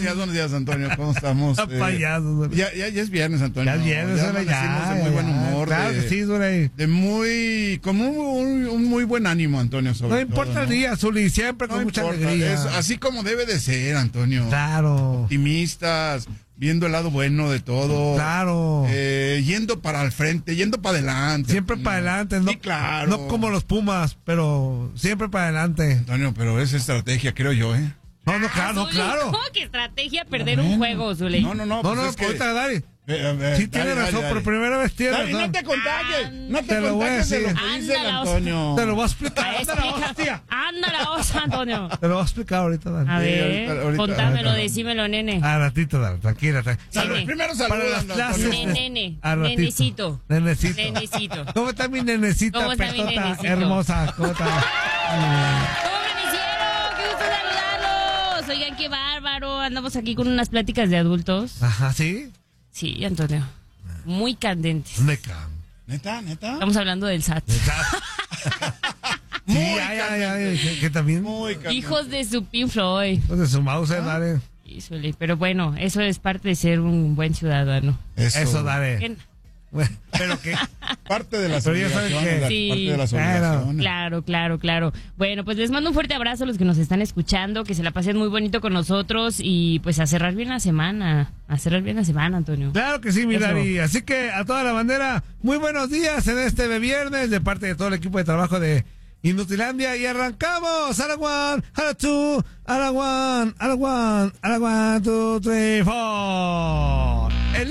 buenos días, Antonio. ¿Cómo estamos? Payasos. Ya es viernes, Antonio. Ya es viernes, ya de muy buen humor. Claro que sí, Zuli. Con un muy buen ánimo, Antonio, sobre No importa todo, el ¿no? día, Zuli, siempre con No mucha importa, alegría. es así como debe de ser, Antonio. Claro. Optimistas, viendo el lado bueno de todo. Claro. Yendo para el frente, yendo para adelante. Siempre para adelante, ¿no? Sí, claro. No como los Pumas, pero siempre para adelante. Antonio, pero es estrategia, creo yo, ¿eh? No, claro, Zuli, claro. ¿Cómo que estrategia perder un juego, Zuli? No, No, es que... ahorita, Dari. Sí, tiene Dale, razón, dale. por primera vez tiene Dari, razón. no te contagies, no te Te lo voy a contagies de lo decir. que dice el Ándala, Antonio. Te lo voy a explicar. Explica. Anda la voz, Antonio. Te lo voy a explicar ahorita, Dari. A ver, ahorita. contámelo, decímelo, nene. A ratito, Dari, tranquila. Salud, primero Para saludos, las clases. Antonio. Nene, A ratito. nenecito. Nenecito. Nenecito. ¿Cómo está mi nenecita ¿Cómo está mi petota nenecito? hermosa? ¿Cómo está? ¿Cómo amanecieron? ¡Qué gusto saludarlos! Oigan, qué bárbaro. Andamos aquí con unas pláticas de adultos. Ajá, ¿sí? Sí, Antonio. Muy candentes. Neca. ¿Neta? Estamos hablando del SAT. Sí, Muy que también. Muy candente. Hijos de su Pink Floyd. Pues de su mouse, Dale. Híjole, pero bueno, eso es parte de ser un buen ciudadano. Eso, Dale. ¿Qué? Bueno, pero que. Parte de las Pero ya saben obligaciones. que- Sí. Parte de las Claro. obligaciones. Claro. Bueno, pues les mando un fuerte abrazo a los que nos están escuchando, que se la pasen muy bonito con nosotros y pues a cerrar bien la semana. A cerrar bien la semana, Antonio. Claro que sí, mi Eso. Dari. Así que a toda la bandera, muy buenos días en este de viernes de parte de todo el equipo de trabajo de Inutilandia y arrancamos. A la one, a la two, a la one, 2, 3, 4.